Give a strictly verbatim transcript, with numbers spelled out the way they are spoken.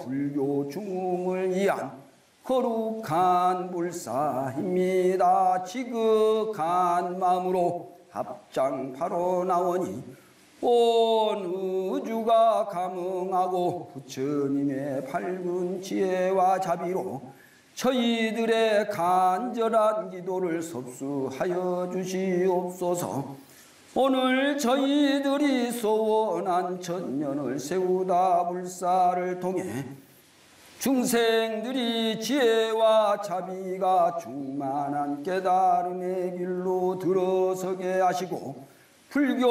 불교 중흥을 위한 거룩한 불사입니다. 지극한 마음으로 합장파로 나오니 온 우주가 감응하고 부처님의 밝은 지혜와 자비로 저희들의 간절한 기도를 섭수하여 주시옵소서. 오늘 저희들이 소원한 천년을 세우다 불사를 통해 중생들이 지혜와 자비가 충만한 깨달음의 길로 들어서게 하시고 불교